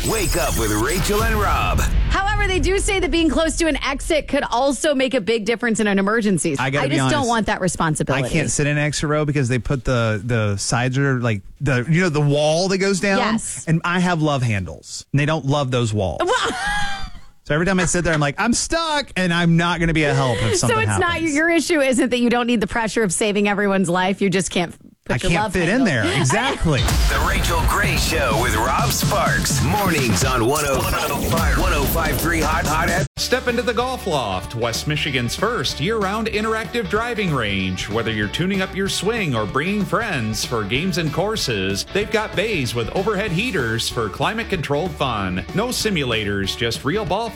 Wake up with Rachel and Rob. However, they do say that being close to an exit could also make a big difference in an emergency. I just honest, don't want that responsibility. I can't sit in an exit row because they put the sides are like the wall that goes down. Yes. And I have love handles, and they don't love those walls. So every time I sit there, I'm like, I'm stuck, and I'm not going to be a help if something happens. So it's not your issue isn't that you don't need the pressure of saving everyone's life. You just can't put your love fit handle in there. Exactly. The Rachel Gray Show with Rob Sparks. Mornings on 105.3 Hot. Step into the Golf Loft, West Michigan's first year-round interactive driving range. Whether you're tuning up your swing or bringing friends for games and courses, they've got bays with overhead heaters for climate-controlled fun. No simulators, just real ball